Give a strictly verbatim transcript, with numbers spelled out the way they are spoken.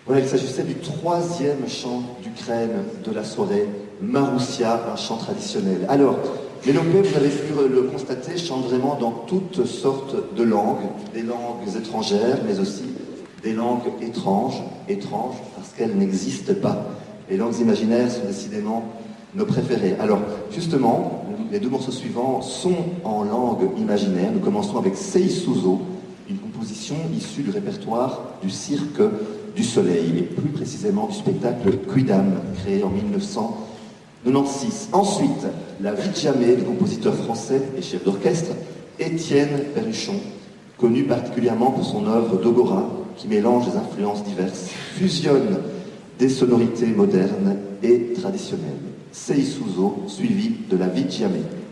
Voilà, il s'agissait du troisième chant d'Ukraine de la soirée, Maroussia, un chant traditionnel. Alors, Mélopée, vous avez pu le constater, chante vraiment dans toutes sortes de langues, des langues étrangères, mais aussi des langues étranges, étranges parce qu'elles n'existent pas. Les langues imaginaires sont décidément nos préférées. Alors, justement, les deux morceaux suivants sont en langue imaginaire. Nous commençons avec Seisuzo, une composition issue du répertoire du Cirque du Soleil, et plus précisément du spectacle Quidam, créé en mille neuf cent quatre-vingt-seize. Ensuite, La vie de jamais du compositeur français et chef d'orchestre Étienne Perruchon, connu particulièrement pour son œuvre Dogora, qui mélange des influences diverses, fusionne des sonorités modernes et traditionnelles. Seisuzo, suivi de La vie de jamais.